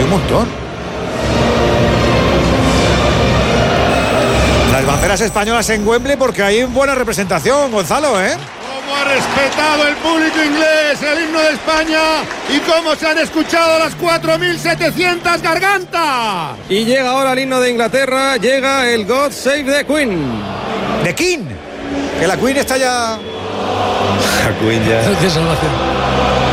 Un montón. Las banderas españolas en Wembley porque hay buena representación, Gonzalo, ¿eh? Cómo ha respetado el público inglés el himno de España y cómo se han escuchado las 4.700 gargantas. Y llega ahora el himno de Inglaterra, llega el God Save the Queen. The King. Que la Queen está ya... La Queen ya... Qué salvación.